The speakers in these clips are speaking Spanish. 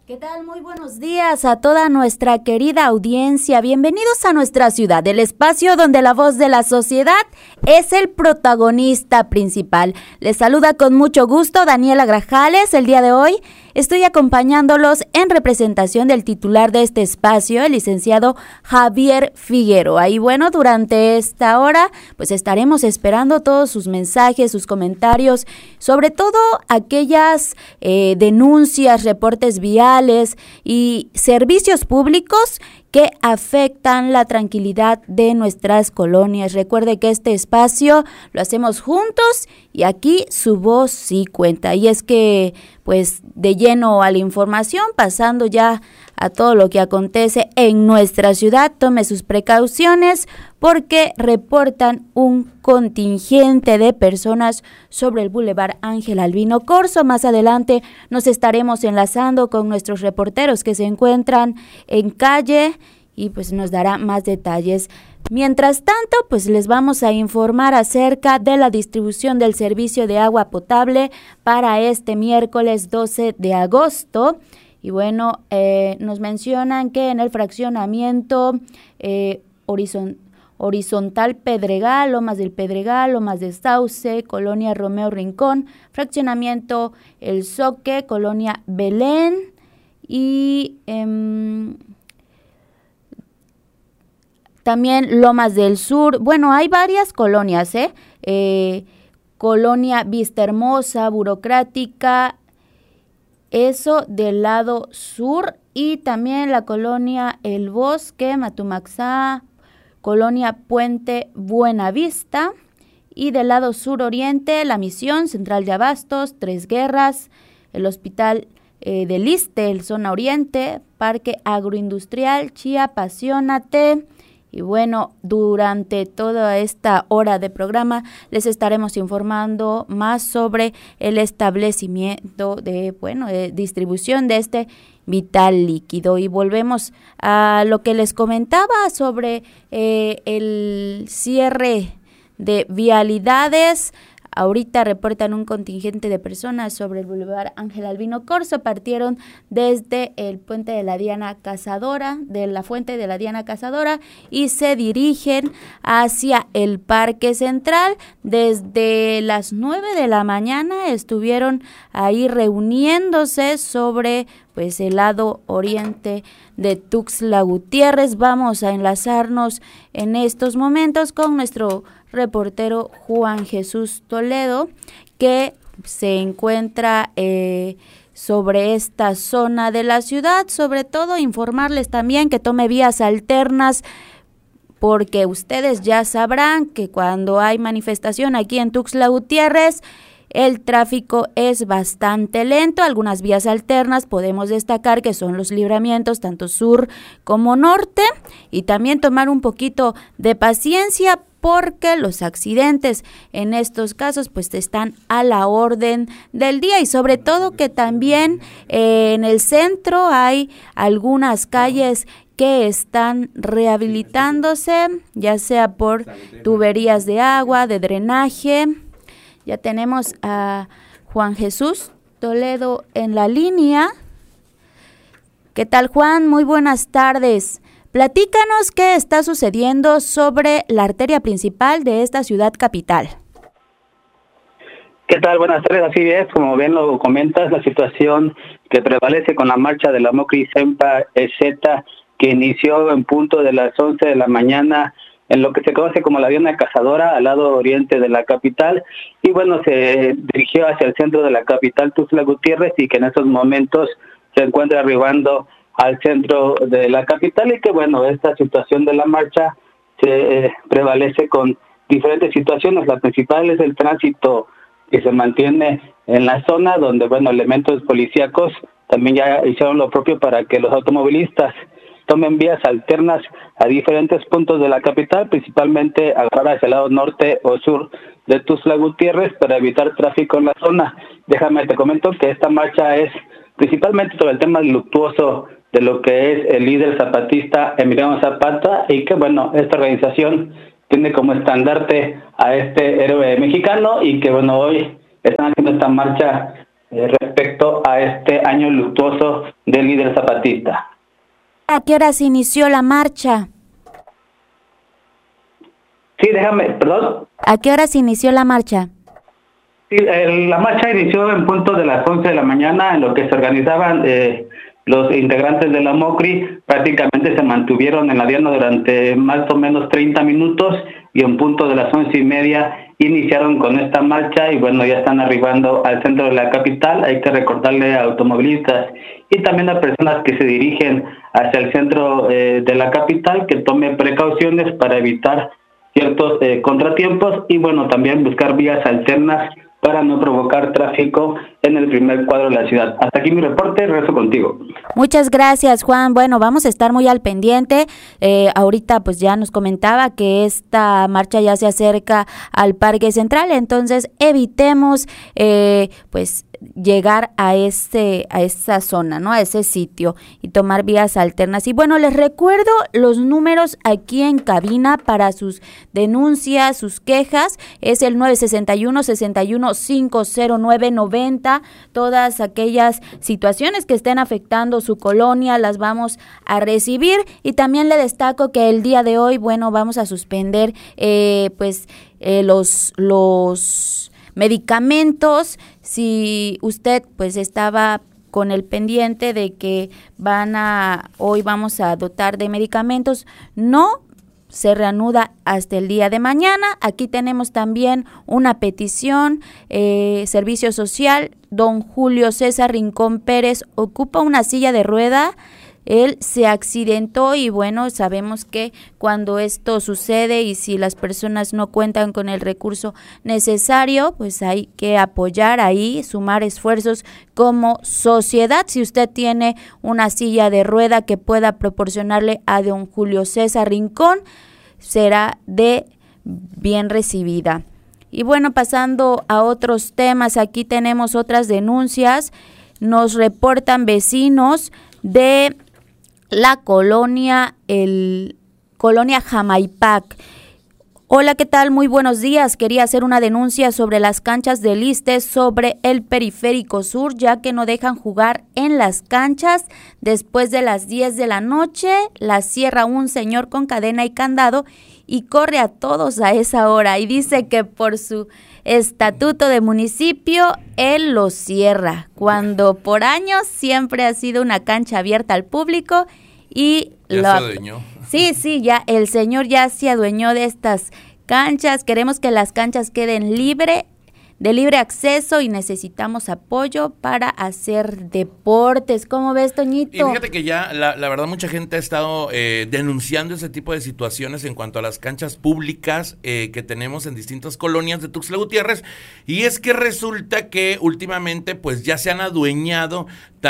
¿Qué tal? Muy buenos días a toda nuestra querida audiencia. Bienvenidos a nuestra ciudad, el espacio donde la voz de la sociedad es el protagonista principal. Les saluda con mucho gusto Daniela Grajales. El día de hoy estoy acompañándolos en representación del titular de este espacio, el licenciado Javier Figueroa. Y bueno, durante esta hora, pues estaremos esperando todos sus mensajes, sus comentarios, sobre todo aquellas denuncias, reportes viales y servicios públicos que afectan la tranquilidad de nuestras colonias. Recuerde que este espacio lo hacemos juntos y aquí su voz sí cuenta. Y es que, pues, de lleno a la información, pasando ya a todo lo que acontece en nuestra ciudad, tome sus precauciones porque reportan un contingente de personas sobre el Boulevard Ángel Albino Corzo. Más adelante nos estaremos enlazando con nuestros reporteros que se encuentran en calle y pues nos dará más detalles. Mientras tanto, pues les vamos a informar acerca de la distribución del servicio de agua potable para este miércoles 12 de agosto. Y bueno, nos mencionan que en el fraccionamiento Horizontal Pedregal, Lomas del Pedregal, Lomas de Sauce, Colonia Romeo Rincón, fraccionamiento El Zoque, Colonia Belén y también Lomas del Sur. Bueno, hay varias colonias, Colonia Vista Hermosa, Burocrática, eso del lado sur, y también la colonia El Bosque, Matumaxá, Colonia Puente Buenavista, y del lado suroriente La Misión, Central de Abastos, Tres Guerras, el Hospital del Iste, el Zona Oriente, Parque Agroindustrial, Chía, Apasionate. Y bueno, durante toda esta hora de programa les estaremos informando más sobre el establecimiento de distribución de este vital líquido. Y volvemos a lo que les comentaba sobre el cierre de vialidades. Ahorita reportan un contingente de personas sobre el Boulevard Ángel Albino Corzo. Partieron desde el puente de la Diana Cazadora, de la fuente de la Diana Cazadora, y se dirigen hacia el Parque Central. Desde las 9 de la mañana estuvieron ahí reuniéndose sobre pues el lado oriente de Tuxtla Gutiérrez. Vamos a enlazarnos en estos momentos con nuestro reportero Juan Jesús Toledo, que se encuentra sobre esta zona de la ciudad. Sobre todo informarles también que tome vías alternas, porque ustedes ya sabrán que cuando hay manifestación aquí en Tuxtla Gutiérrez, el tráfico es bastante lento. Algunas vías alternas podemos destacar que son los libramientos tanto sur como norte, y también tomar un poquito de paciencia porque los accidentes en estos casos pues están a la orden del día. Y sobre todo que también en el centro hay algunas calles que están rehabilitándose, ya sea por tuberías de agua, de drenaje. Ya tenemos a Juan Jesús Toledo en la línea. ¿Qué tal, Juan? Muy buenas tardes. Platícanos qué está sucediendo sobre la arteria principal de esta ciudad capital. ¿Qué tal? Buenas tardes. Así es, como bien lo comentas, la situación que prevalece con la marcha de la Mocri Sempa Z, que inició en punto de las 11 de la mañana en lo que se conoce como la Diana Cazadora, al lado oriente de la capital, y bueno, se dirigió hacia el centro de la capital, Tuxtla Gutiérrez, y que en estos momentos se encuentra arribando al centro de la capital. Y que bueno, esta situación de la marcha se prevalece con diferentes situaciones. La principal es el tránsito que se mantiene en la zona, donde bueno, elementos policíacos también ya hicieron lo propio para que los automovilistas tomen vías alternas a diferentes puntos de la capital, principalmente ahora hacia el lado norte o sur de Tuxtla Gutiérrez, para evitar tráfico en la zona. Déjame te comento que esta marcha es principalmente sobre el tema luctuoso de lo que es el líder zapatista Emiliano Zapata, y que bueno, esta organización tiene como estandarte a este héroe mexicano, y que bueno, hoy están haciendo esta marcha respecto a este año luctuoso del líder zapatista. ¿A qué hora se inició la marcha? Sí, perdón. ¿A qué hora se inició la marcha? Sí, la marcha inició en punto de las 11 de la mañana, en lo que se organizaban los integrantes de la MOCRI. Prácticamente se mantuvieron en la diana durante más o menos 30 minutos y en punto de las 11:30 iniciaron con esta marcha y bueno, ya están arribando al centro de la capital. Hay que recordarle a automovilistas y también a personas que se dirigen hacia el centro de la capital que tomen precauciones para evitar ciertos contratiempos y bueno, también buscar vías alternas para no provocar tráfico en el primer cuadro de la ciudad. Hasta aquí mi reporte, regreso contigo. Muchas gracias, Juan. Bueno, vamos a estar muy al pendiente. Ahorita pues ya nos comentaba que esta marcha ya se acerca al Parque Central, entonces evitemos pues llegar a esa zona, ¿no? A ese sitio y tomar vías alternas. Y bueno, les recuerdo los números aquí en cabina para sus denuncias, sus quejas. Es el 961-61-509-90. Todas aquellas situaciones que estén afectando su colonia las vamos a recibir. Y también le destaco que el día de hoy, bueno, vamos a suspender los medicamentos. Si usted pues estaba con el pendiente de que hoy vamos a dotar de medicamentos, no se reanuda hasta el día de mañana. Aquí tenemos también una petición, servicio social. Don Julio César Rincón Pérez ocupa una silla de rueda. Él se accidentó y bueno, sabemos que cuando esto sucede y si las personas no cuentan con el recurso necesario, pues hay que apoyar ahí, sumar esfuerzos como sociedad. Si usted tiene una silla de rueda que pueda proporcionarle a don Julio César Rincón, será de bien recibida. Y bueno, pasando a otros temas, aquí tenemos otras denuncias. Nos reportan vecinos de la colonia Jamaipac. Hola, ¿qué tal? Muy buenos días. Quería hacer una denuncia sobre las canchas del ISSSTE sobre el Periférico Sur, ya que no dejan jugar en las canchas. Después de las 10 de la noche, las cierra un señor con cadena y candado y corre a todos a esa hora. Y dice que por su estatuto de municipio, él lo cierra, cuando por años siempre ha sido una cancha abierta al público y ya se adueñó. Sí, ya el señor ya se adueñó de estas canchas. Queremos que las canchas queden de libre acceso y necesitamos apoyo para hacer deportes. ¿Cómo ves, Toñito? Y fíjate que ya, la verdad, mucha gente ha estado denunciando ese tipo de situaciones en cuanto a las canchas públicas que tenemos en distintas colonias de Tuxtla Gutiérrez, y es que resulta que últimamente pues ya se han adueñado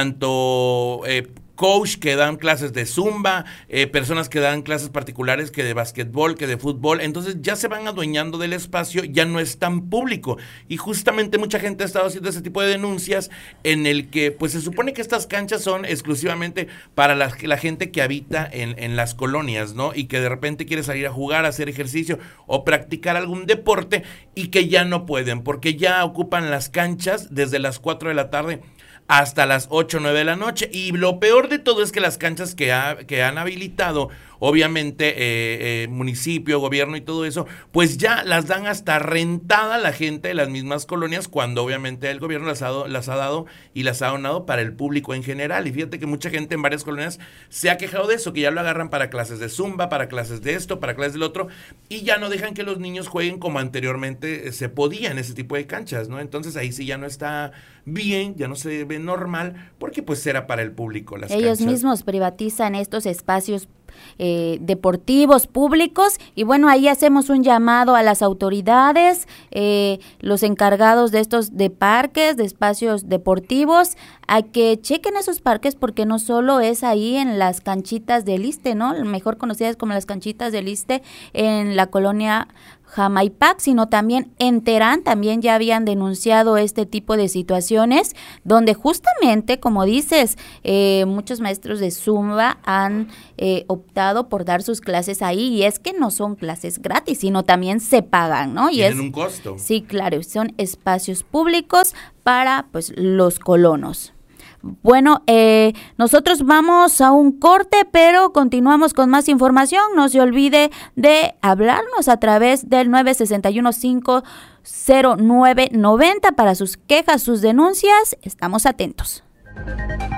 tanto coach que dan clases de zumba, personas que dan clases particulares que de basquetbol, que de fútbol. Entonces ya se van adueñando del espacio, ya no es tan público, y justamente mucha gente ha estado haciendo ese tipo de denuncias en el que pues se supone que estas canchas son exclusivamente para la gente que habita en las colonias, ¿no? Y que de repente quiere salir a jugar, a hacer ejercicio o practicar algún deporte y que ya no pueden porque ya ocupan las canchas desde las 4 de la tarde hasta las 8 o 9 de la noche. Y lo peor de todo es que las canchas que han habilitado, obviamente, municipio, gobierno y todo eso, pues ya las dan hasta rentada la gente de las mismas colonias, cuando obviamente el gobierno las ha dado y las ha donado para el público en general. Y fíjate que mucha gente en varias colonias se ha quejado de eso, que ya lo agarran para clases de zumba, para clases de esto, para clases del otro, y ya no dejan que los niños jueguen como anteriormente se podía en ese tipo de canchas, ¿no? Entonces ahí sí ya no está bien, ya no se ve normal, porque pues era para el público las Ellos canchas. mismos privatizan estos espacios deportivos públicos, y bueno, ahí hacemos un llamado a las autoridades, los encargados de estos de parques, de espacios deportivos, a que chequen esos parques, porque no solo es ahí en las canchitas del ISSSTE, ¿no? Mejor conocidas como las canchitas del ISSSTE en la colonia Jamaipac, sino también en Terán. También ya habían denunciado este tipo de situaciones donde justamente, como dices, muchos maestros de Zumba han optado por dar sus clases ahí, y es que no son clases gratis, sino también se pagan, ¿no? Y tienen un costo. Sí, claro, son espacios públicos para pues los colonos. Bueno, nosotros vamos a un corte, pero continuamos con más información. No se olvide de hablarnos a través del 961-509-90 para sus quejas, sus denuncias. Estamos atentos.